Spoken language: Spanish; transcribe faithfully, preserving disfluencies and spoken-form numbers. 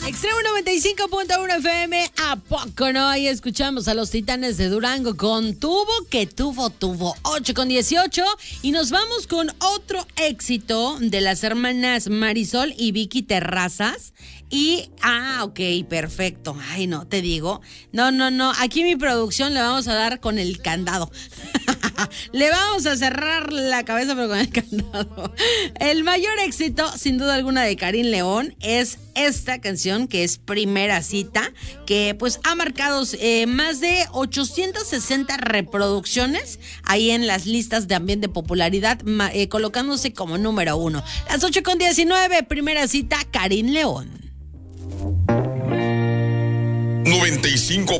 Extremo noventa y cinco punto uno F M, ¿a poco no? Ahí escuchamos a los Titanes de Durango con Tuvo que tuvo, tuvo. ocho con dieciocho. Y nos vamos con otro éxito de las hermanas Marisol y Vicky Terrazas. Y, ah, ok, perfecto. Ay, no, te digo. No, no, no. Aquí mi producción le vamos a dar con el candado. Le vamos a cerrar la cabeza, pero con el candado. El mayor éxito, sin duda alguna, de Karin León es esta canción, que es Primera Cita, que pues ha marcado eh, más de ochocientas sesenta reproducciones ahí en las listas también de popularidad, eh, colocándose como número uno. Las ocho con diecinueve, Primera Cita, Karin León. noventa y cinco